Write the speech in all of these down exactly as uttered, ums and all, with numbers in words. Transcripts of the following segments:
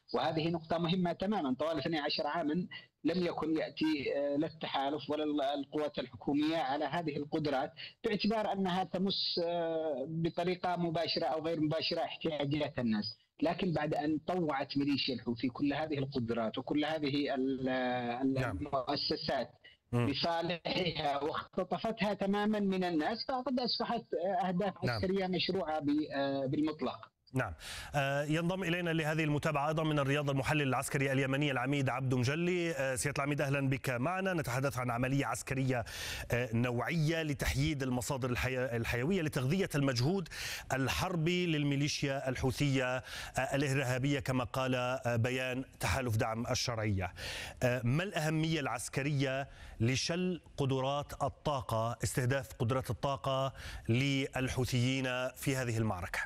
وهذه نقطة مهمة تماما. طوال اثني عشر عاما لم يكن يأتي لا التحالف ولا القوات الحكومية على هذه القدرات، باعتبار أنها تمس بطريقة مباشرة أو غير مباشرة احتياجات الناس. لكن بعد أن طوعت ميليشيا الحوثي كل هذه القدرات وكل هذه المؤسسات بصالحها واختطفتها تماما من الناس، فقد أصبحت أهداف عسكرية مشروعة بالمطلق. نعم. ينضم إلينا لهذه المتابعة أيضا من الرياض المحلل العسكري اليمني العميد عبد مجلي. سيادة العميد أهلا بك معنا. نتحدث عن عملية عسكرية نوعية لتحييد المصادر الحيوية لتغذية المجهود الحربي للميليشيا الحوثية الإرهابية كما قال بيان تحالف دعم الشرعية. ما الأهمية العسكرية لشل قدرات الطاقة، استهداف قدرات الطاقة للحوثيين في هذه المعركة؟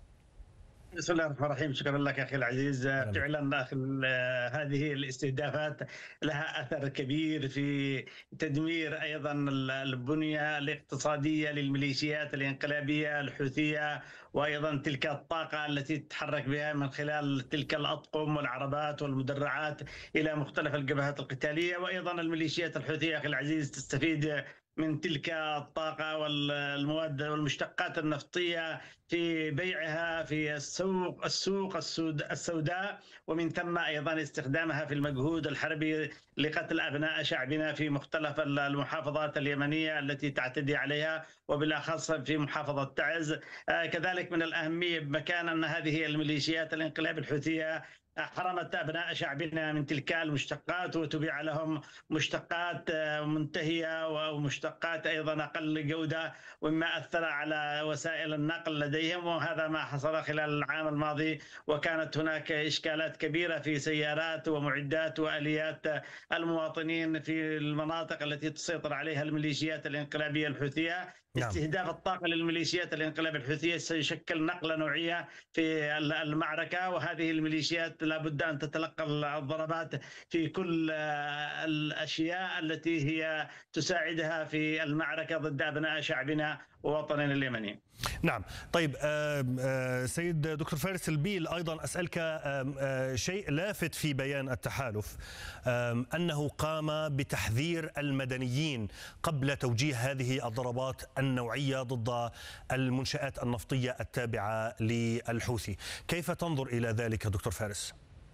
بسم الله الرحمن الرحيم. شكرا لك أخي العزيز. فعلا هذه الاستهدافات لها أثر كبير في تدمير أيضا البنية الاقتصادية للميليشيات الانقلابية الحوثية، وأيضا تلك الطاقة التي تتحرك بها من خلال تلك الأطقم والعربات والمدرعات إلى مختلف الجبهات القتالية. وأيضا الميليشيات الحوثية أخي العزيز تستفيد من تلك الطاقة والمواد والمشتقات النفطية في بيعها في السوق السوق السوداء، ومن ثم أيضا استخدامها في المجهود الحربي لقتل أبناء شعبنا في مختلف المحافظات اليمنية التي تعتدي عليها، وبالأخص في محافظة تعز. كذلك من الأهمية بمكان أن هذه الميليشيات الانقلاب الحوثية حرمت أبناء شعبنا من تلك المشتقات وتبيع لهم مشتقات منتهية ومشتقات أيضا أقل جودة، ومما أثر على وسائل النقل لديهم، وهذا ما حصل خلال العام الماضي. وكانت هناك إشكالات كبيرة في سيارات ومعدات وآليات المواطنين في المناطق التي تسيطر عليها الميليشيات الانقلابية الحوثية. استهداف الطاقة للميليشيات الانقلاب الحوثية سيشكل نقلة نوعية في المعركة، وهذه الميليشيات لابد أن تتلقى الضربات في كل الأشياء التي هي تساعدها في المعركة ضد أبناء شعبنا ووطننا اليمني. نعم. طيب سيد دكتور فارس البيل، أيضا أسألك شيء لافت في بيان التحالف، أنه قام بتحذير المدنيين قبل توجيه هذه الضربات النوعية ضد المنشآت النفطية التابعة للحوثي. كيف تنظر إلى ذلك دكتور فارس؟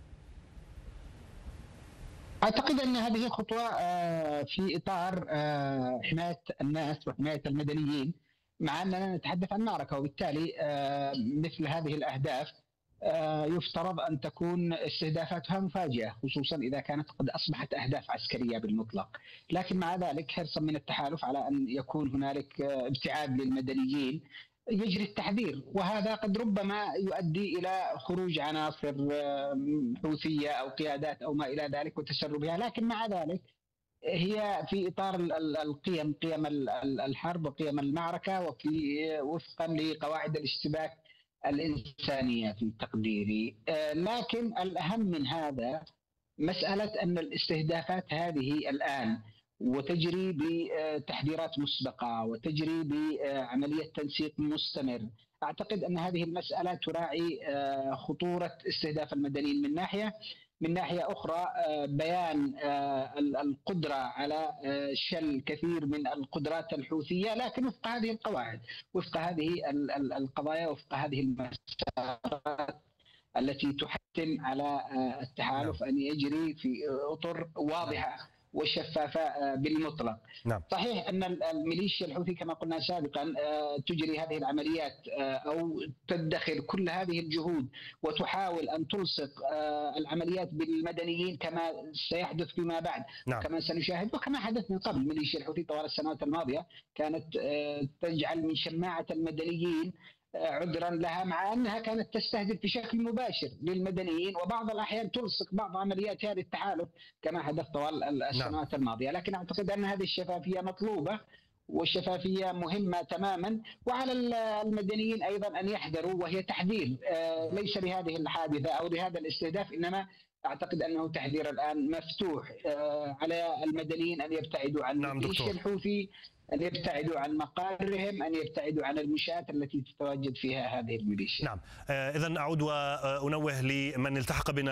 أعتقد أن هذه خطوة في إطار حماية الناس وحماية المدنيين، مع أننا نتحدث عن معركة، وبالتالي مثل هذه الأهداف يفترض أن تكون استهدافاتها مفاجئة، خصوصا إذا كانت قد أصبحت أهداف عسكرية بالمطلق. لكن مع ذلك حرصا من التحالف على أن يكون هنالك ابتعاد للمدنيين يجري التحذير، وهذا قد ربما يؤدي إلى خروج عناصر حوثية أو قيادات أو ما إلى ذلك وتسربها. لكن مع ذلك هي في إطار القيم، قيم الحرب وقيم المعركة، وفي وفقا لقواعد الاشتباك الإنسانية في تقديري. لكن الأهم من هذا مسألة أن الاستهدافات هذه الآن وتجري بتحذيرات مسبقة وتجري بعملية تنسيق مستمر، أعتقد أن هذه المسألة تراعي خطورة استهداف المدنيين من ناحية. من ناحية أخرى بيان القدرة على شل كثير من القدرات الحوثية، لكن وفق هذه القواعد، وفق هذه القضايا، وفق هذه المسارات التي تحتم على التحالف أن يجري في أطر واضحة وشفافة بالمطلق. نعم. صحيح أن الميليشيا الحوثي كما قلنا سابقا تجري هذه العمليات أو تدخر كل هذه الجهود وتحاول أن تلصق العمليات بالمدنيين كما سيحدث فيما بعد. نعم. كما سنشاهد وكما حدث من قبل. الميليشيا الحوثي طوال السنوات الماضية كانت تجعل من شماعة المدنيين عذرا لها، مع أنها كانت تستهدف بشكل مباشر للمدنيين، وبعض الأحيان تلصق بعض عمليات هذا التحالف كما حدث طوال السنوات الماضية. لكن أعتقد أن هذه الشفافية مطلوبة، والشفافية مهمة تماما، وعلى المدنيين أيضا أن يحذروا، وهي تحذير ليس لهذه الحادثة أو لهذا الاستهداف، إنما أعتقد أنه تحذير الآن مفتوح على المدنيين أن يبتعدوا عن الميليشيا الحوثي، أن يبتعدوا عن مقارهم، أن يبتعدوا عن المنشآت التي تتواجد فيها هذه الميليشيا. نعم. إذن أعود وأنوه لمن التحق بنا